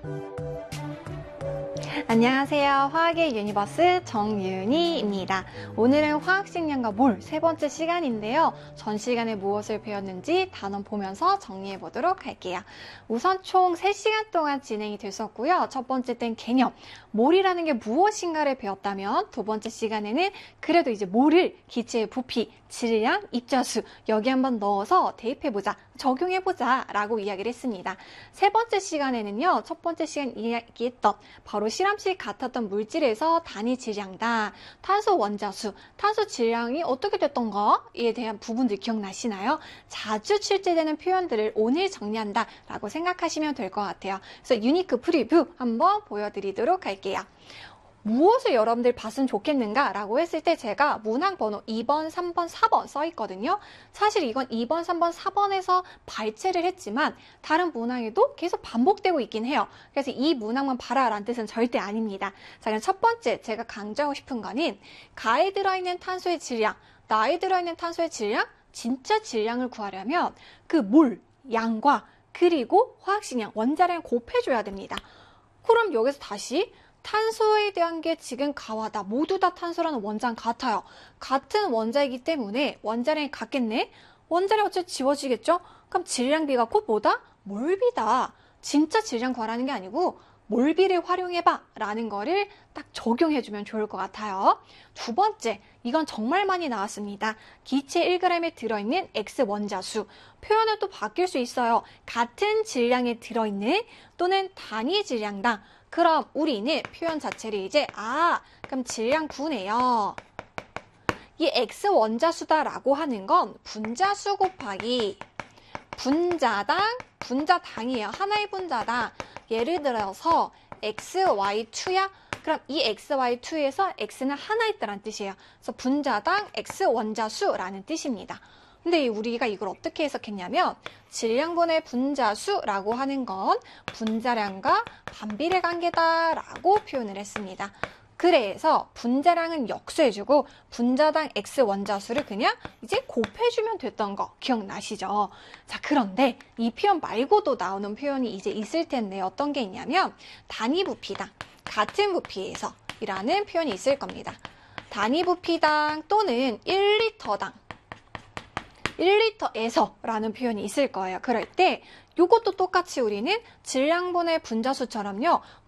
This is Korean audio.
안녕하세요. 화학의 유니버스 정윤희입니다. 오늘은 화학식량과 몰 세 번째 시간인데요. 전 시간에 무엇을 배웠는지 단원 보면서 정리해 보도록 할게요. 우선 총 3시간 동안 진행이 됐었고요. 첫 번째 땐 개념, 몰이라는 게 무엇인가를 배웠다면 두 번째 시간에는 그래도 이제 몰을 기체의 부피, 질량, 입자수 여기 한번 넣어서 대입해보자, 적용해보자 라고 이야기를 했습니다. 세 번째 시간에는요. 첫 번째 시간 이야기했던 바로 실험실 같았던 물질에서 단위 질량당, 탄소 원자수, 탄소 질량이 어떻게 됐던가에 대한 부분들 기억나시나요? 자주 출제되는 표현들을 오늘 정리한다 라고 생각하시면 될 것 같아요. 그래서 유니크 프리뷰 한번 보여드리도록 할게요. 무엇을 여러분들 봤으면 좋겠는가 라고 했을 때 제가 문항 번호 2번, 3번, 4번 써 있거든요. 사실 이건 2번, 3번, 4번에서 발췌를 했지만 다른 문항에도 계속 반복되고 있긴 해요. 그래서 이 문항만 봐라 라는 뜻은 절대 아닙니다. 자, 그럼 첫 번째 제가 강조하고 싶은 거는 가에 들어있는 탄소의 질량, 나에 들어있는 탄소의 질량, 진짜 질량을 구하려면 그 몰, 양과 그리고 화학식량, 원자량을 곱해줘야 됩니다. 그럼 여기서 다시 탄소에 대한 게 지금 가와 나 모두 다 탄소라는 원자는 같아요. 같은 원자이기 때문에 원자량이 같겠네? 원자량 어차피 지워지겠죠? 그럼 질량비가 곧 뭐다? 몰비다. 진짜 질량 구하라는 게 아니고 몰비를 활용해봐 라는 거를 딱 적용해주면 좋을 것 같아요. 두 번째, 이건 정말 많이 나왔습니다. 기체 1g에 들어있는 X 원자수. 표현은 또 바뀔 수 있어요. 같은 질량에 들어있는 또는 단위 질량당. 그럼 우리는 표현 자체를 이제 그럼 질량 구네요. 이 X 원자수다라고 하는 건 분자수 곱하기 분자당이에요. 하나의 분자당. 예를 들어서 XY2야? 그럼 이 XY2에서 X는 하나 있다는 뜻이에요. 그래서 분자당 X 원자수라는 뜻입니다. 근데 우리가 이걸 어떻게 해석했냐면 질량분의 분자수라고 하는 건 분자량과 반비례 관계다라고 표현을 했습니다. 그래서 분자량은 역수해주고 분자당 X 원자수를 그냥 이제 곱해주면 됐던 거 기억나시죠? 자, 그런데 이 표현 말고도 나오는 표현이 이제 있을 텐데 어떤 게 있냐면 단위 부피당, 같은 부피에서 이라는 표현이 있을 겁니다. 단위 부피당 또는 1리터당 1리터에서 라는 표현이 있을 거예요. 그럴 때 이것도 똑같이 우리는 질량분의 분자수처럼요.